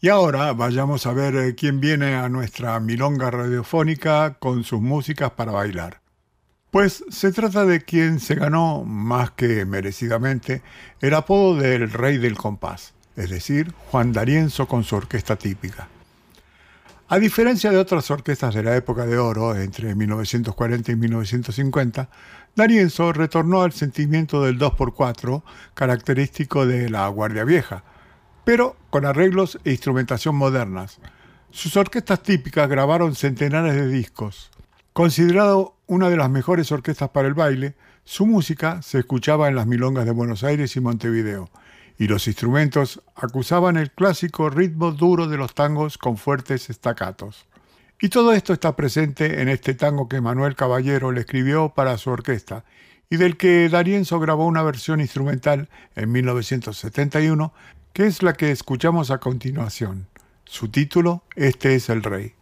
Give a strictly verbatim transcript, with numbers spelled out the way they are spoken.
Y ahora vayamos a ver eh, quién viene a nuestra milonga radiofónica con sus músicas para bailar. Pues se trata de quien se ganó, más que merecidamente, el apodo del Rey del Compás, es decir, Juan D'Arienzo con su orquesta típica. A diferencia de otras orquestas de la época de oro, entre mil novecientos cuarenta y mil novecientos cincuenta, D'Arienzo retornó al sentimiento del dos por cuatro, característico de la Guardia Vieja, pero con arreglos e instrumentación modernas. Sus orquestas típicas grabaron centenares de discos. Considerado una de las mejores orquestas para el baile, su música se escuchaba en las milongas de Buenos Aires y Montevideo, y los instrumentos acusaban el clásico ritmo duro de los tangos con fuertes staccatos. Y todo esto está presente en este tango que Manuel Caballero le escribió para su orquesta, y del que D'Arienzo grabó una versión instrumental en mil novecientos setenta y uno, que es la que escuchamos a continuación. Su título, Este es el Rey.